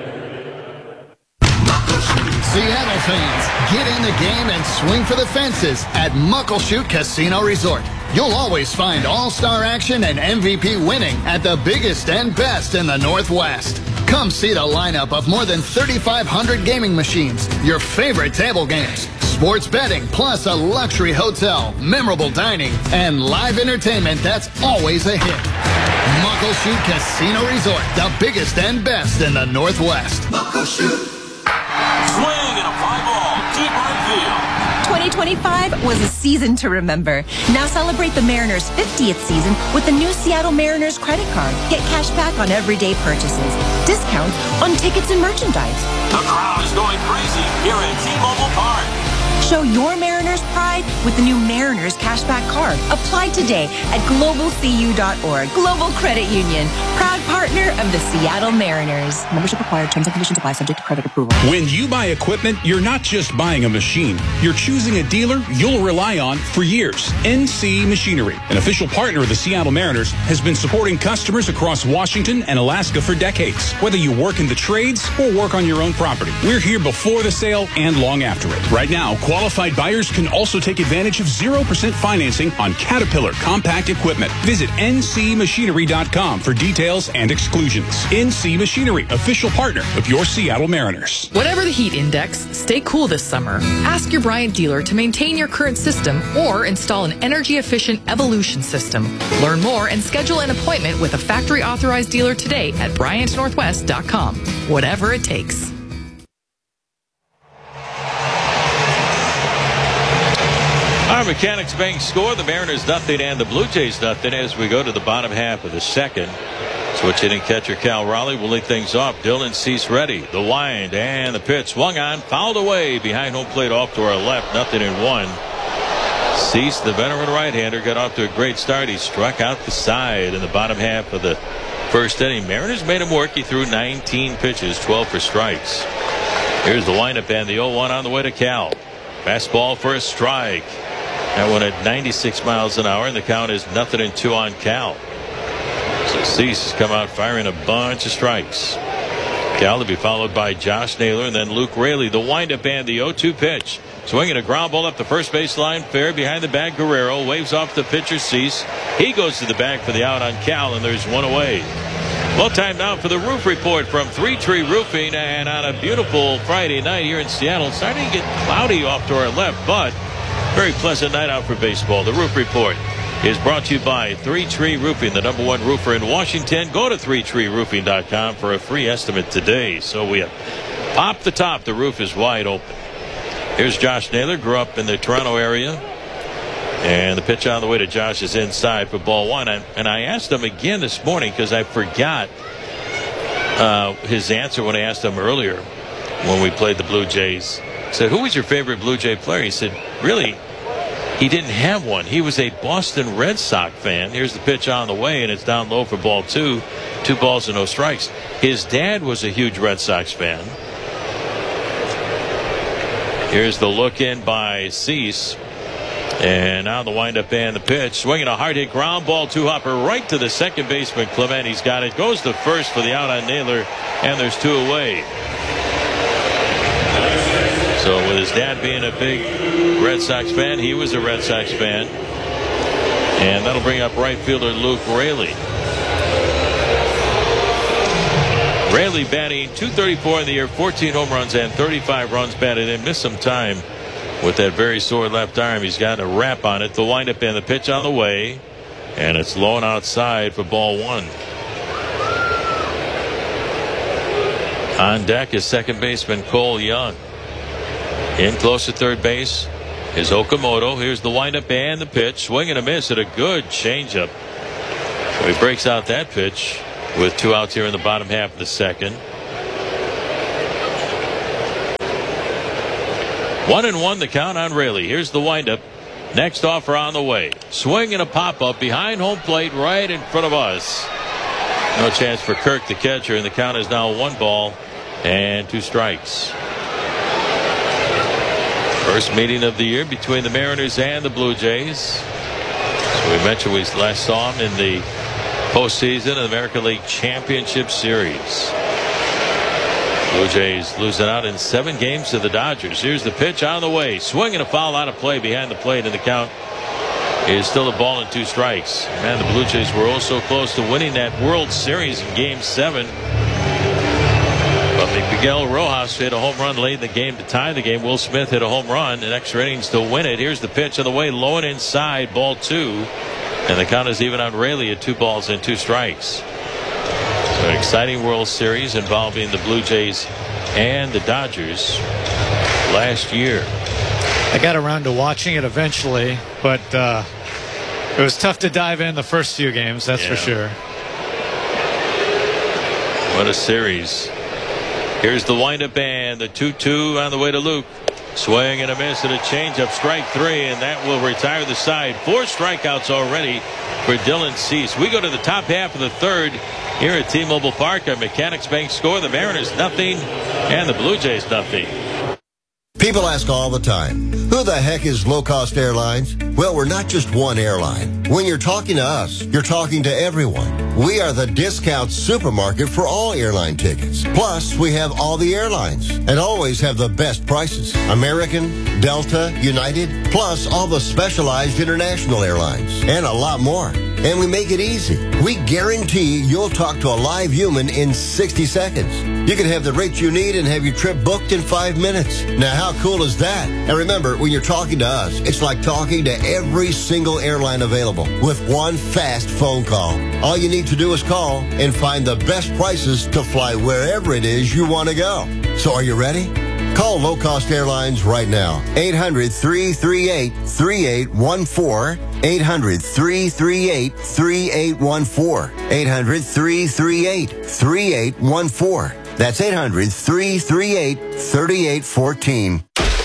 Seattle fans, get in the game and swing for the fences at Muckleshoot Casino Resort. You'll always find all-star action and M V P winning at the biggest and best in the Northwest. Come see the lineup of more than thirty-five hundred gaming machines, your favorite table games, sports betting, plus a luxury hotel, memorable dining, and live entertainment that's always a hit. Muckleshoot Casino Resort, the biggest and best in the Northwest. Muckleshoot. Swing and a fly ball, deep right field. twenty twenty-five was a season to remember. Now celebrate the Mariners' fiftieth season with the new Seattle Mariners credit card. Get cash back on everyday purchases, discounts on tickets and merchandise. The crowd is going crazy here at T-Mobile Park. Show your Mariners pride with the new Mariners Cashback Card. Apply today at global c u dot org. Global Credit Union, proud partner of the Seattle Mariners. Membership required. Terms and conditions apply. Subject to credit approval. When you buy equipment, you're not just buying a machine. You're choosing a dealer you'll rely on for years. N C Machinery, an official partner of the Seattle Mariners, has been supporting customers across Washington and Alaska for decades. Whether you work in the trades or work on your own property, we're here before the sale and long after it. Right now, qualified buyers can also take advantage of zero percent financing on Caterpillar compact equipment. Visit N C machinery dot com for details and exclusions. N C Machinery, official partner of your Seattle Mariners. Whatever the heat index, stay cool this summer. Ask your Bryant dealer to maintain your current system or install an energy-efficient Evolution system. Learn more and schedule an appointment with a factory-authorized dealer today at Bryant Northwest dot com. Whatever it takes. Our Mechanics Bank score, the Mariners nothing and the Blue Jays nothing as we go to the bottom half of the second. Switch hitting catcher Cal Raleigh will lead things off. Dylan Cease ready. The wind and the pitch swung on, fouled away behind home plate off to our left. Nothing in one. Cease, the veteran right-hander, got off to a great start. He struck out the side in the bottom half of the first inning. Mariners made him work. He threw nineteen pitches, twelve for strikes. Here's the windup and the oh one on the way to Cal. Fastball for a strike. That one at ninety-six miles an hour, and the count is nothing in two on Cal. So Cease has come out firing a bunch of strikes. Cal to be followed by Josh Naylor and then Luke Raley. The windup and the oh two pitch. Swinging a ground ball up the first baseline, fair behind the bag. Guerrero waves off the pitcher Cease. He goes to the bag for the out on Cal, and there's one away. Well, time now for the roof report from Three Tree Roofing, and on a beautiful Friday night here in Seattle, it's starting to get cloudy off to our left, but very pleasant night out for baseball. The roof report is brought to you by Three Tree Roofing, the number one roofer in Washington. Go to three tree roofing dot com for a free estimate today. So we have popped the top. The roof is wide open. Here's Josh Naylor, grew up in the Toronto area. And the pitch on the way to Josh is inside for ball one. And, and I asked him again this morning because I forgot uh, his answer when I asked him earlier when we played the Blue Jays. I said, who was your favorite Blue Jay player? He said, really, he didn't have one. He was a Boston Red Sox fan. Here's the pitch on the way, and it's down low for ball two. Two balls and no strikes. His dad was a huge Red Sox fan. Here's the look in by Cease. And now the windup and the pitch. Swinging a hard hit ground ball to Hopper right to the second baseman. Clement, he's got it. Goes to first for the out on Naylor. And there's two away. So with his dad being a big Red Sox fan, he was a Red Sox fan. And that'll bring up right fielder Luke Raley. Raley batting two thirty-four in the year, fourteen home runs and thirty-five runs batted in. Missed some time with that very sore left arm. He's got a wrap on it. The windup and the pitch on the way. And it's low and outside for ball one. On deck is second baseman Cole Young. In close to third base is Okamoto. Here's the windup and the pitch. Swing and a miss at a good changeup. So he breaks out that pitch with two outs here in the bottom half of the second. One and one the count on Raley. Here's the windup. Next offer on the way. Swing and a pop-up behind home plate right in front of us. No chance for Kirk, the catcher, and the count is now one ball and two strikes. First meeting of the year between the Mariners and the Blue Jays. So we mentioned we last saw him in the postseason of the American League Championship Series. Blue Jays losing out in seven games to the Dodgers. Here's the pitch on the way. Swing and a foul out of play behind the plate, and the count is still a ball and two strikes. Man, the Blue Jays were also close to winning that World Series in Game seven. But Miguel Rojas hit a home run late in the game to tie the game. Will Smith hit a home run in extra innings to win it. Here's the pitch on the way, low and inside, ball two. And the count is even on Raley at two balls and two strikes. So an exciting World Series involving the Blue Jays and the Dodgers last year. I got around to watching it eventually, but uh, it was tough to dive in the first few games, that's yeah. for sure. What a series. Here's the windup and the two two on the way to Luke. Swing and a miss and a changeup, strike three, and that will retire the side. Four strikeouts already for Dylan Cease. We go to the top half of the third here at T-Mobile Park. Our Mechanics Bank score: the Mariners nothing and the Blue Jays nothing. People ask all the time, who the heck is Low Cost Airlines? Well, we're not just one airline. When you're talking to us, you're talking to everyone. We are the discount supermarket for all airline tickets. Plus, we have all the airlines and always have the best prices. American, Delta, United, plus all the specialized international airlines and a lot more. And we make it easy. We guarantee you'll talk to a live human in sixty seconds. You can have the rates you need and have your trip booked in five minutes. Now, how cool is that? And remember, when you're talking to us, it's like talking to every single airline available with one fast phone call. All you need to do is call and find the best prices to fly wherever it is you want to go. So are you ready? Call Low Cost Airlines right now. eight hundred, three three eight, three eight one four. eight hundred, three three eight, three eight one four. eight hundred, three three eight, three eight one four. That's eight hundred, three three eight, three eight one four.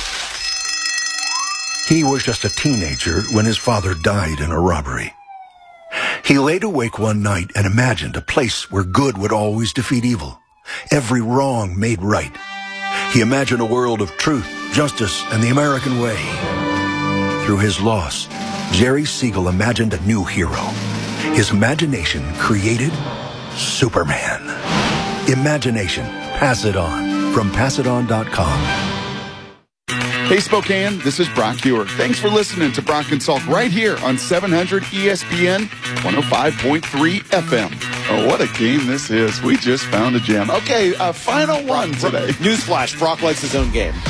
He was just a teenager when his father died in a robbery. He laid awake one night and imagined a place where good would always defeat evil, every wrong made right. He imagined a world of truth, justice, and the American way. Through his loss, Jerry Siegel imagined a new hero. His imagination created Superman. Imagination. Pass it on. From pass it on dot com. Hey Spokane, this is Brock Hewer. Thanks for listening to Brock and Salk right here on seven hundred E S P N one oh five point three F M. Oh, what a game this is. We just found a gem. Okay, uh, final one today. Newsflash, Brock likes his own game.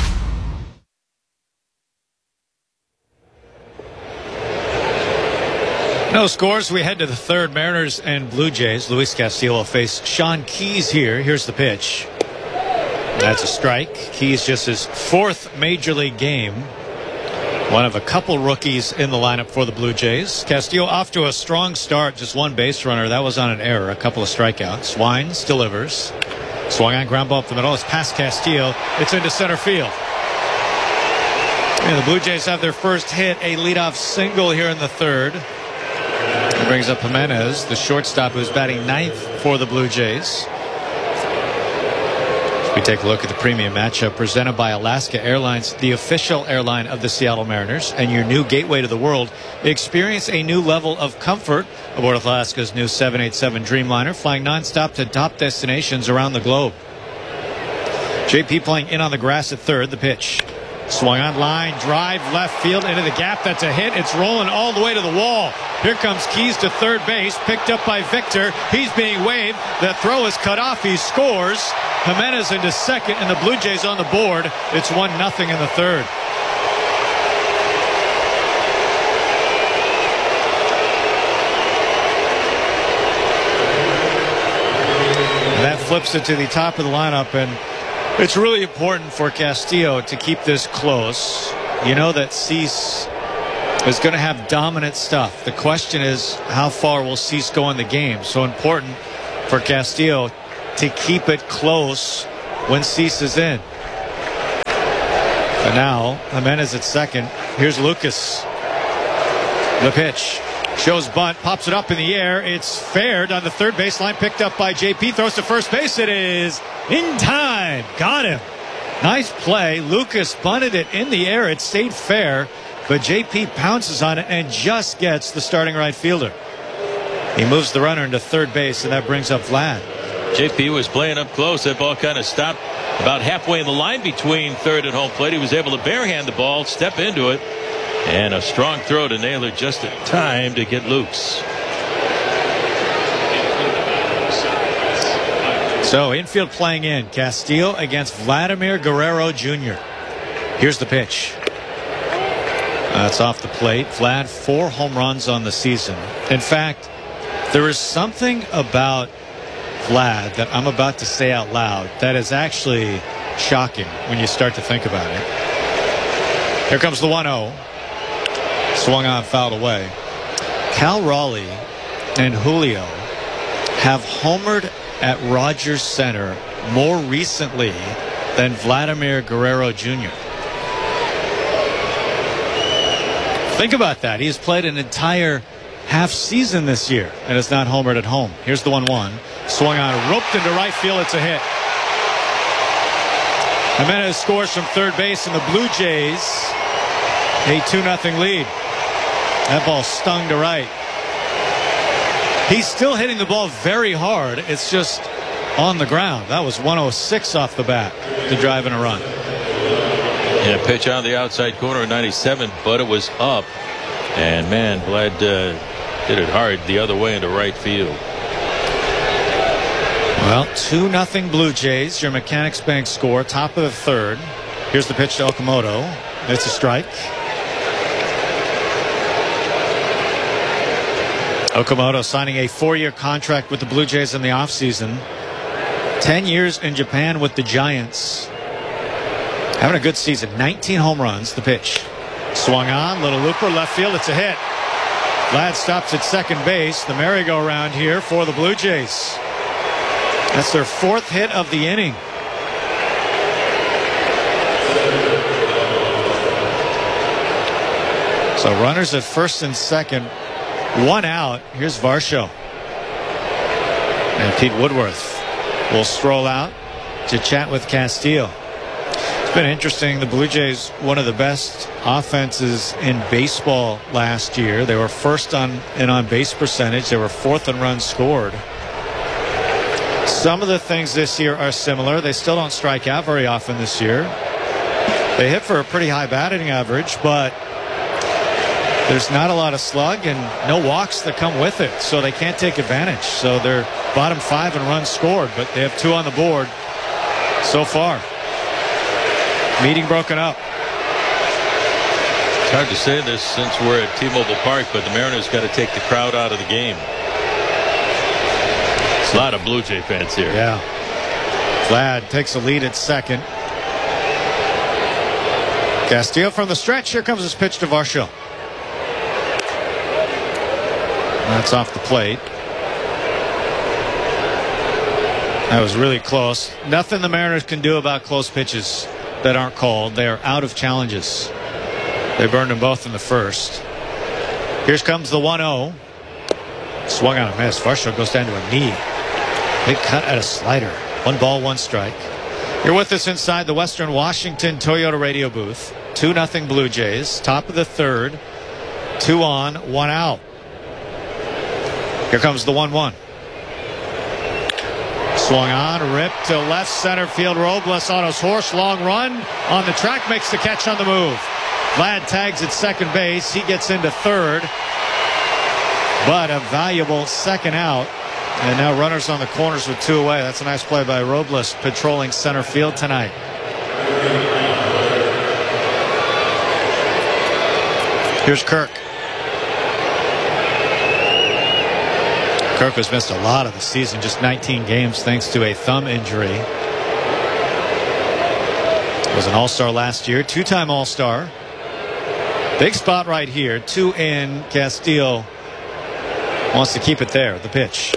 No scores. We head to the third. Mariners and Blue Jays. Luis Castillo will face Sean Keys here. Here's the pitch. That's a strike. Keys just his fourth major league game. One of a couple rookies in the lineup for the Blue Jays. Castillo off to a strong start. Just one base runner. That was on an error. A couple of strikeouts. Wines delivers. Swung on ground ball up the middle. It's past Castillo. It's into center field. And the Blue Jays have their first hit. A leadoff single here in the third. It brings up Jimenez, the shortstop who's batting ninth for the Blue Jays. We take a look at the premium matchup presented by Alaska Airlines, the official airline of the Seattle Mariners, and your new gateway to the world. Experience a new level of comfort aboard Alaska's new seven eighty-seven Dreamliner, flying nonstop to top destinations around the globe. J P playing in on the grass at third. The pitch. Swung on line, drive, left field into the gap. That's a hit. It's rolling all the way to the wall. Here comes Keys to third base, picked up by Victor. He's being waved. The throw is cut off. He scores. Jimenez into second, and the Blue Jays on the board. It's one nothing in the third. And that flips it to the top of the lineup, and it's really important for Castillo to keep this close. You know that Cease is going to have dominant stuff. The question is, how far will Cease go in the game? So important for Castillo to keep it close when Cease is in. But now, Jimenez at second. Here's Lucas. The pitch. Shows bunt, pops it up in the air. It's fair down the third baseline, picked up by J P, throws to first base. It is in time. Got him. Nice play. Lucas bunted it in the air. It stayed fair, but J P pounces on it and just gets the starting right fielder. He moves the runner into third base, and that brings up Vlad. J P was playing up close. That ball kind of stopped about halfway in the line between third and home plate. He was able to barehand the ball, step into it, and a strong throw to Naylor just in time to get loose. So infield playing in. Castillo against Vladimir Guerrero Junior Here's the pitch. That's off the plate. Vlad, four home runs on the season. In fact, there is something about Vlad that I'm about to say out loud that is actually shocking when you start to think about it. Here comes the one oh. Swung on, fouled away. Cal Raleigh and Julio have homered at Rogers Center more recently than Vladimir Guerrero Junior Think about that. He has played an entire half season this year and has not homered at home. Here's the one one. Swung on, roped into right field. It's a hit. Jimenez scores from third base, and the Blue Jays a two nothing lead. That ball stung to right. He's still hitting the ball very hard. It's just on the ground. That was one oh six off the bat to drive in a run. Yeah, pitch on the outside corner, ninety-seven, but it was up. And man, Vlad uh, hit it hard the other way into right field. Well, two nothing Blue Jays. Your Mechanics Bank score, top of the third. Here's the pitch to Okamoto. It's a strike. Okamoto signing a four-year contract with the Blue Jays in the offseason. Ten years in Japan with the Giants. Having a good season. nineteen home runs. The pitch. Swung on. Little looper. Left field. It's a hit. Vlad stops at second base. The merry-go-round here for the Blue Jays. That's their fourth hit of the inning. So runners at first and second. One out. Here's Varsho. And Pete Woodworth will stroll out to chat with Castillo. It's been interesting. The Blue Jays, one of the best offenses in baseball last year. They were first on in on base percentage. They were fourth in runs scored. Some of the things this year are similar. They still don't strike out very often this year. They hit for a pretty high batting average, but there's not a lot of slug and no walks that come with it, so they can't take advantage. So they're bottom five in runs scored, but they have two on the board so far. Meeting broken up. It's hard to say this since we're at T-Mobile Park, but the Mariners got to take the crowd out of the game. It's a lot of Blue Jay fans here. Yeah. Vlad takes a lead at second. Castillo from the stretch. Here comes his pitch to Varsho. That's off the plate. That was really close. Nothing the Mariners can do about close pitches that aren't called. They are out of challenges. They burned them both in the first. Here comes the one oh. Swung on a miss. Varsho goes down to a knee. Big cut at a slider. One ball, one strike. You're with us inside the Western Washington Toyota radio booth. two nothing Blue Jays. Top of the third. Two on, one out. Here comes the one one. Swung on, ripped to left center field. Robles on his horse, long run on the track, makes the catch on the move. Vlad tags at second base. He gets into third, but a valuable second out. And now runners on the corners with two away. That's a nice play by Robles, patrolling center field tonight. Here's Kirk. Kirk has missed a lot of the season, just nineteen games thanks to a thumb injury. Was an all-star last year, two-time all-star. Big spot right here, two in. Castillo wants to keep it there. The pitch.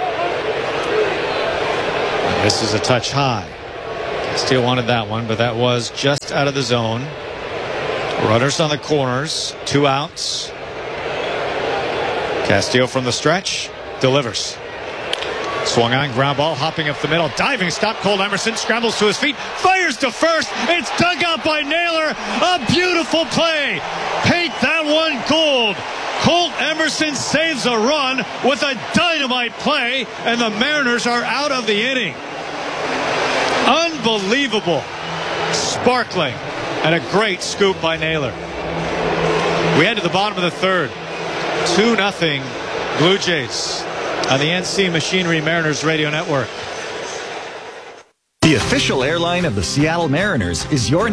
And this is a touch high. Castillo wanted that one, but that was just out of the zone. Runners on the corners, two outs. Castillo from the stretch, delivers. Swung on, ground ball, hopping up the middle, diving stop. Cole Emerson scrambles to his feet, fires to first. It's dug out by Naylor. A beautiful play. Paint that one gold. Colt Emerson saves a run with a dynamite play, and the Mariners are out of the inning. Unbelievable. Sparkling. And a great scoop by Naylor. We head to the bottom of the third. two nothing Blue Jays on the N C Machinery Mariners Radio Network. The official airline of the Seattle Mariners is your